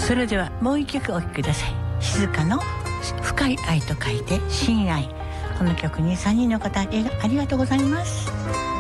それではもう一曲お聴きください。静かの深い愛と書いて深愛。この曲に3人の方ありがとうございます。